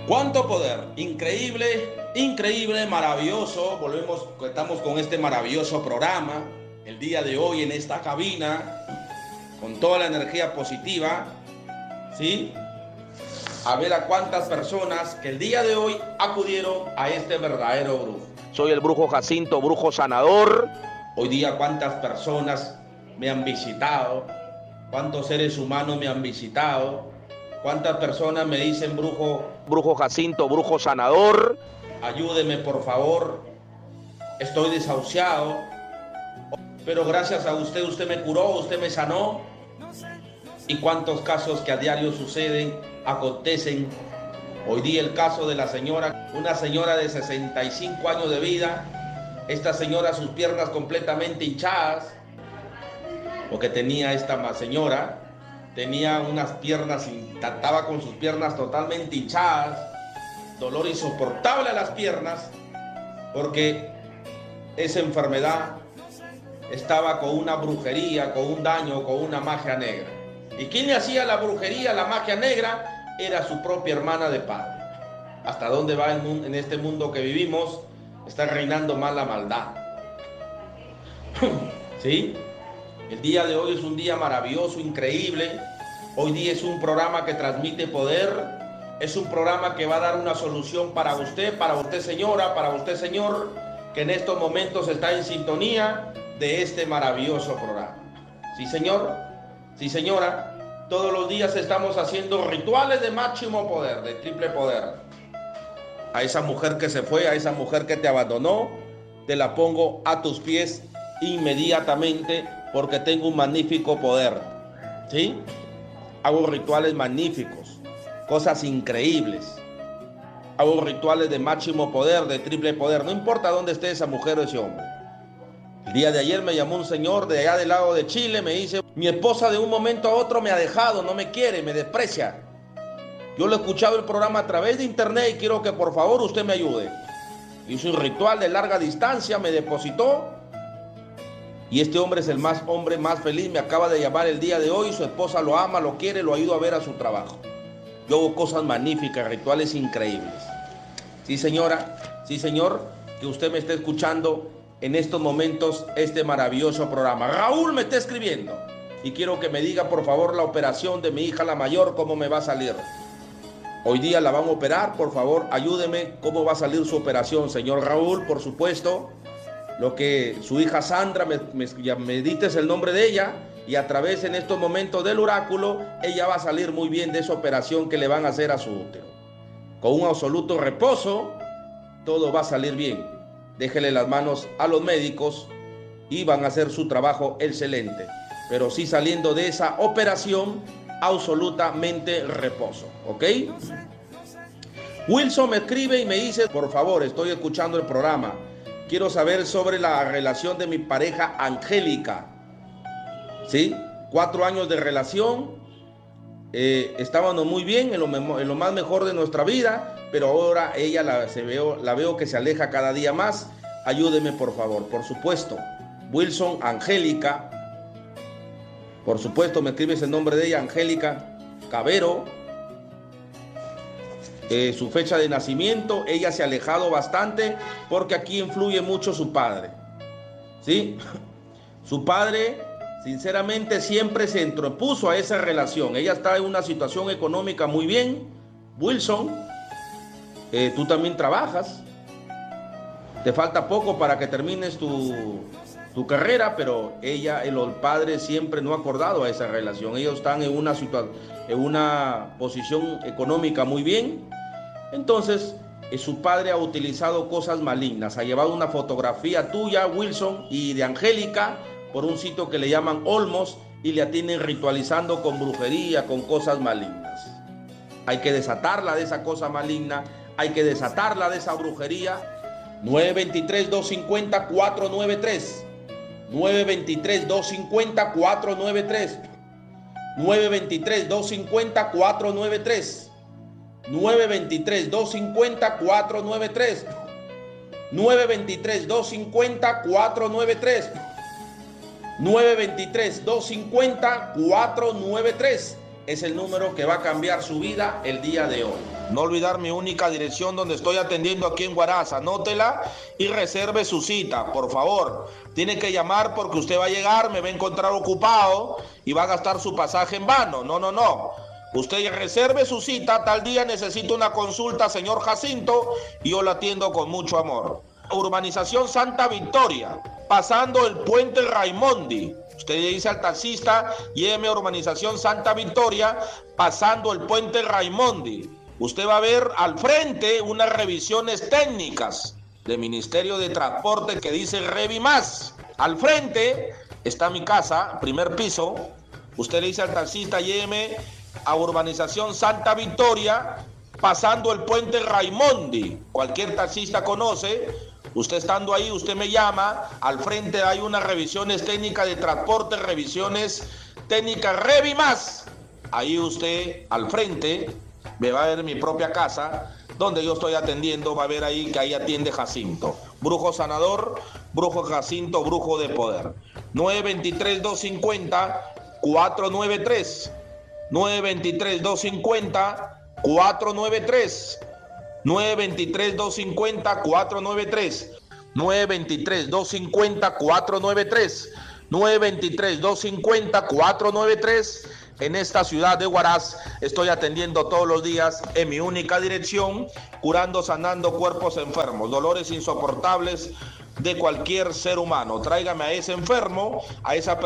¿Cuánto poder? Increíble, increíble, maravilloso. Estamos con este maravilloso programa el día de hoy en esta cabina, con toda la energía positiva, ¿sí? A ver a cuántas personas que el día de hoy acudieron a este verdadero brujo. Soy el brujo Jacinto, brujo sanador. Hoy día cuántas personas me han visitado, cuántos seres humanos me han visitado, cuántas personas me dicen brujo Jacinto, brujo sanador. Ayúdeme por favor, estoy desahuciado, pero gracias a usted me curó, usted me sanó. Y cuántos casos que a diario suceden, acontecen. Hoy día el caso de la señora, una señora de 65 años de vida. Esta señora, sus piernas completamente hinchadas, porque tenía esta señora, tenía unas piernas, estaba con sus piernas totalmente hinchadas, dolor insoportable a las piernas, porque esa enfermedad estaba con una brujería, con un daño, con una magia negra. ¿Y quién le hacía la brujería, la magia negra? Era su propia hermana de padre. ¿Hasta dónde va el mundo, en este mundo que vivimos? Está reinando más la maldad. ¿Sí? El día de hoy es un día maravilloso, increíble. Hoy día es un programa que transmite poder. Es un programa que va a dar una solución para usted señora, para usted señor, que en estos momentos está en sintonía de este maravilloso programa. ¿Sí, señor? Sí, señora. Todos los días estamos haciendo rituales de máximo poder, de triple poder. A esa mujer que se fue, a esa mujer que te abandonó, te la pongo a tus pies inmediatamente, porque tengo un magnífico poder. ¿Sí? Hago rituales magníficos, cosas increíbles. Hago rituales de máximo poder, de triple poder. No importa dónde esté esa mujer o ese hombre. El día de ayer me llamó un señor de allá del lado de Chile, me dice: mi esposa de un momento a otro me ha dejado, no me quiere, me desprecia. Yo le he escuchado el programa a través de internet y quiero que por favor usted me ayude. Hizo un ritual de larga distancia, me depositó. Y este hombre es el hombre más feliz, me acaba de llamar el día de hoy, su esposa lo ama, lo quiere, lo ayudo a ver a su trabajo. Yo hago cosas magníficas, rituales increíbles. Sí, señora, sí, señor, que usted me esté escuchando en estos momentos este maravilloso programa. Raúl me está escribiendo y quiero que me diga por favor la operación de mi hija la mayor, cómo me va a salir. Hoy día la van a operar, por favor, ayúdeme, cómo va a salir su operación, señor Raúl, por supuesto. Lo que su hija Sandra, me dices el nombre de ella y a través en estos momentos del oráculo, ella va a salir muy bien de esa operación que le van a hacer a su útero. Con un absoluto reposo, todo va a salir bien. Déjele las manos a los médicos y van a hacer su trabajo excelente. Pero sí saliendo de esa operación, absolutamente reposo, ¿ok? Wilson me escribe y me dice: por favor, estoy escuchando el programa. Quiero saber sobre la relación de mi pareja Angélica. ¿Sí? 4 años de relación. Estábamos muy bien, en lo más mejor de nuestra vida, pero ahora ella la veo que se aleja cada día más. Ayúdeme, por favor. Por supuesto, Wilson, Angélica. Por supuesto, me escribes el nombre de ella, Angélica Cabero. Su fecha de nacimiento. Ella se ha alejado bastante porque aquí influye mucho su padre. ¿Sí? Su padre, sinceramente, siempre se interpuso a esa relación. Ella está en una situación económica muy bien. Wilson, tú también trabajas. Te falta poco para que termines tu carrera, pero el padre siempre no ha acordado a esa relación. Ellos están en una posición económica muy bien. Entonces, su padre ha utilizado cosas malignas. Ha llevado una fotografía tuya, Wilson, y de Angélica por un sitio que le llaman Olmos y la tienen ritualizando con brujería, con cosas malignas. Hay que desatarla de esa cosa maligna, hay que desatarla de esa brujería. 923-250-493. 923-250-493. 923-250-493. 923-250-493. 923-250-493. 923-250-493. Es el número que va a cambiar su vida el día de hoy. No olvidar mi única dirección donde estoy atendiendo aquí en Huaraz. Anótela y reserve su cita, por favor. Tiene que llamar porque usted va a llegar, me va a encontrar ocupado y va a gastar su pasaje en vano. No. Usted reserve su cita, tal día necesito una consulta, señor Jacinto, y yo la atiendo con mucho amor. Urbanización Santa Victoria, pasando el puente Raimondi. Usted le dice al taxista, lléveme a Urbanización Santa Victoria, pasando el puente Raimondi. Usted va a ver al frente unas revisiones técnicas del Ministerio de Transporte que dice Revimás. Al frente está mi casa, primer piso. Usted le dice al taxista, lléveme a Urbanización Santa Victoria, pasando el puente Raimondi. Cualquier taxista conoce. Usted estando ahí, usted me llama. Al frente hay unas revisiones técnicas de transporte, revisiones técnicas Revimás. Ahí usted, al frente, me va a ver mi propia casa, donde yo estoy atendiendo, va a ver ahí que ahí atiende Jacinto. Brujo sanador, brujo Jacinto, brujo de poder. 923-250-493. 923-250-493. 923-250-493. 923-250-493. 923-250-493. En esta ciudad de Huaraz estoy atendiendo todos los días en mi única dirección, curando, sanando cuerpos enfermos, dolores insoportables de cualquier ser humano. Tráigame a ese enfermo, a esa persona